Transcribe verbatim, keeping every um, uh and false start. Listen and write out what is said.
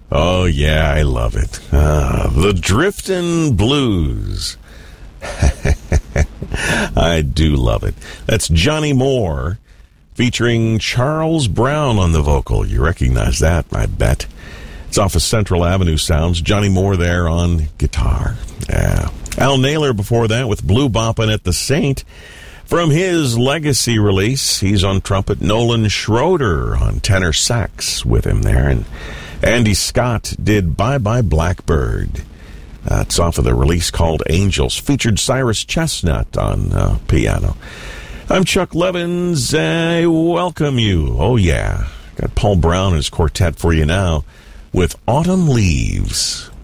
Oh, yeah, I love it. Ah, the Driftin' Blues. I do love it. That's Johnny Moore featuring Charles Brown on the vocal. You recognize that, I bet. It's off of Central Avenue Sounds. Johnny Moore there on guitar. Yeah. Al Naylor before that with Blue Boppin' at the Saint. From his legacy release, he's on trumpet. Nolan Schroeder on tenor sax with him there. And Andy Scott did Bye Bye Blackbird. That's off of the release called Angels. Featured Cyrus Chestnut on uh, piano. I'm Chuck Levins. I welcome you. Oh, yeah. Got Paul Brown and his quartet for you now with Autumn Leaves.